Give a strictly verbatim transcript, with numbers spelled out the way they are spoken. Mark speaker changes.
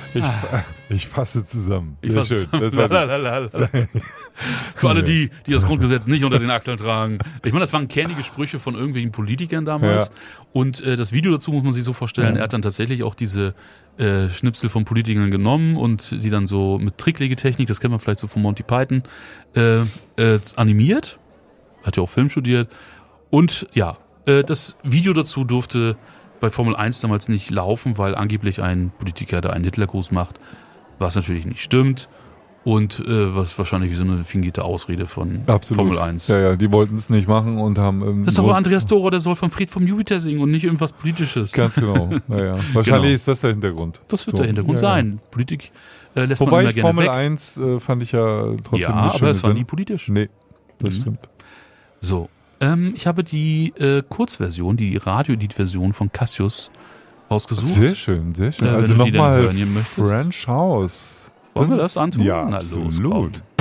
Speaker 1: Ich, ich fasse zusammen.
Speaker 2: Ich
Speaker 1: Sehr
Speaker 2: fasse
Speaker 1: schön. Das war
Speaker 2: Für alle, die, die das Grundgesetz nicht unter den Achseln tragen. Ich meine, das waren kernige Sprüche von irgendwelchen Politikern damals.
Speaker 1: Ja.
Speaker 2: Und äh, das Video dazu muss man sich so vorstellen,
Speaker 1: Ja.
Speaker 2: er hat dann tatsächlich auch diese äh, Schnipsel von Politikern genommen und die dann so mit Tricklegetechnik, das kennt man vielleicht so von Monty Python, äh, äh, animiert. Hat ja auch Film studiert. Und ja, äh, das Video dazu durfte bei Formel eins damals nicht laufen, weil angeblich ein Politiker da einen Hitlergruß macht, was natürlich nicht stimmt und äh, was wahrscheinlich wie so eine fingierte Ausrede von
Speaker 1: Absolut.
Speaker 2: Formel eins.
Speaker 1: Ja, ja, die wollten es nicht machen und haben... Ähm,
Speaker 2: Das ist doch aber Andreas Dorer, der soll von Fried vom Jupiter singen und nicht irgendwas Politisches.
Speaker 1: Ganz genau. Ja, ja. Wahrscheinlich
Speaker 2: Genau.
Speaker 1: ist das der Hintergrund.
Speaker 2: Das wird
Speaker 1: So.
Speaker 2: der Hintergrund
Speaker 1: Ja, ja.
Speaker 2: sein. Politik äh, lässt
Speaker 1: Wobei
Speaker 2: man immer
Speaker 1: ich
Speaker 2: gerne
Speaker 1: Formel
Speaker 2: weg.
Speaker 1: eins äh, fand ich ja trotzdem
Speaker 2: Ja,
Speaker 1: nicht schön.
Speaker 2: aber es war
Speaker 1: drin.
Speaker 2: nie politisch.
Speaker 1: Nee, das
Speaker 2: Mhm.
Speaker 1: stimmt.
Speaker 2: So, ähm, ich habe die äh, Kurzversion, die Radio-Edit-Version von Cassius rausgesucht.
Speaker 1: Sehr schön, sehr schön.
Speaker 2: Äh, wenn
Speaker 1: also
Speaker 2: du die dann
Speaker 1: nochmal
Speaker 2: hören hier möchtest.
Speaker 1: French House.
Speaker 2: Wollen wir das antun?
Speaker 1: Ja,
Speaker 2: Na los,
Speaker 1: absolut.
Speaker 2: komm.